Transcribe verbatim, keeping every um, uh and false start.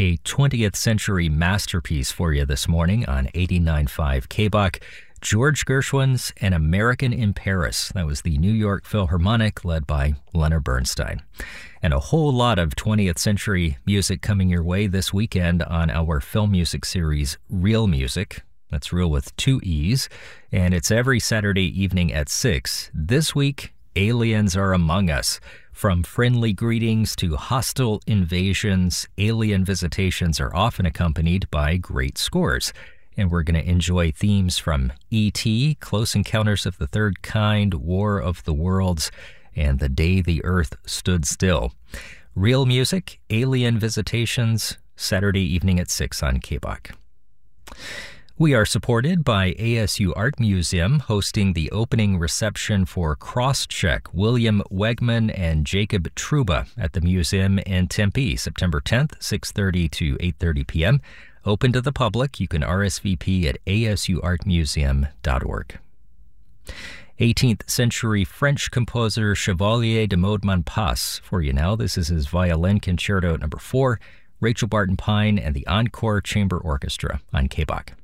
A twentieth century masterpiece for you this morning on eighty-nine point five K B O C. George Gershwin's An American in Paris. That was the New York Philharmonic led by Leonard Bernstein. And a whole lot of twentieth century music coming your way this weekend on our film music series, Real Music. That's real with two E's. And it's every Saturday evening at six. This week, aliens are among us. From friendly greetings to hostile invasions, alien visitations are often accompanied by great scores. And we're going to enjoy themes from E T, Close Encounters of the Third Kind, War of the Worlds, and The Day the Earth Stood Still. Real Music, Alien Visitations, Saturday evening at six on K B O C. We are supported by A S U Art Museum, hosting the opening reception for Crosscheck, William Wegman and Jacob Truba at the museum in Tempe, September tenth, six thirty to eight thirty p.m. Open to the public. You can R S V P at a s u art museum dot org. eighteenth century French composer Chevalier de Maudeman-Pass for you now. This is his Violin Concerto number four, Rachel Barton Pine and the Encore Chamber Orchestra on K B O C.